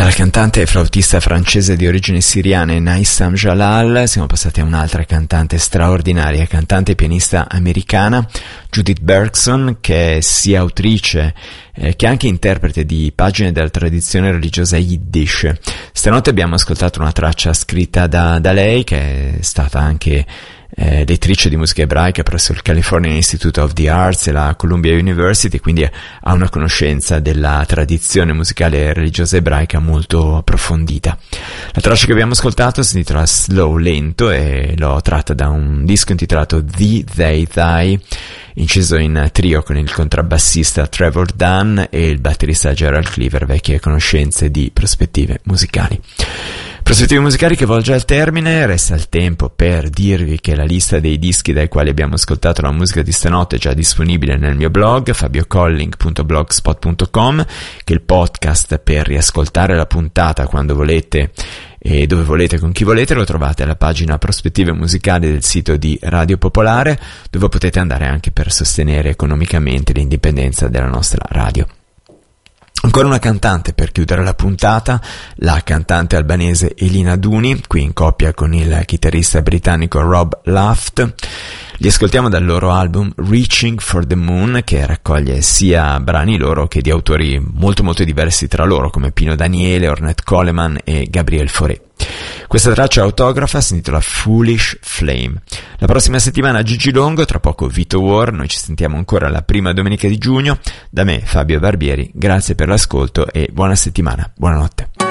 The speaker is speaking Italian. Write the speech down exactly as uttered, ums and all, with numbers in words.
Dalla cantante e flautista francese di origini siriane Naissam Jalal siamo passati a un'altra cantante straordinaria, cantante e pianista americana, Judith Bergson, che è sia autrice eh, che anche interprete di pagine della tradizione religiosa Yiddish. Stanotte abbiamo ascoltato una traccia scritta da, da lei, che è stata anche Eh, lettrice di musica ebraica presso il California Institute of the Arts e la Columbia University, quindi ha una conoscenza della tradizione musicale e religiosa ebraica molto approfondita. La traccia che abbiamo ascoltato si intitola Slow, lento, e l'ho tratta da un disco intitolato The, They, Thy, inciso in trio con il contrabbassista Trevor Dunn e il batterista Gerald Cleaver, vecchie conoscenze di prospettive musicali. Prospettive musicali che volge al termine. Resta il tempo per dirvi che la lista dei dischi dai quali abbiamo ascoltato la musica di stanotte è già disponibile nel mio blog fabiocolling punto blogspot punto com, che il podcast per riascoltare la puntata quando volete e dove volete, con chi volete, lo trovate alla pagina Prospettive Musicali del sito di Radio Popolare, dove potete andare anche per sostenere economicamente l'indipendenza della nostra radio. Ancora una cantante per chiudere la puntata, la cantante albanese Elina Duni, qui in coppia con il chitarrista britannico Rob Luft. Li ascoltiamo dal loro album Reaching for the Moon, che raccoglie sia brani loro che di autori molto molto diversi tra loro, come Pino Daniele, Ornette Coleman e Gabriel Fauré. Questa traccia autografa si intitola Foolish Flame. La prossima settimana Gigi Longo, tra poco Vito War. Noi ci sentiamo ancora la prima domenica di giugno. Da me, Fabio Barbieri, grazie per l'ascolto e buona settimana, buonanotte.